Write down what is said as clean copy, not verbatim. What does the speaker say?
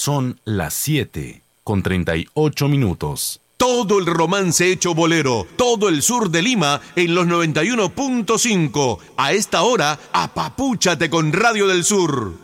Son las 7:38. Todo el romance hecho bolero, todo el sur de Lima en los 91.5. A esta hora, apapúchate con Radio del Sur.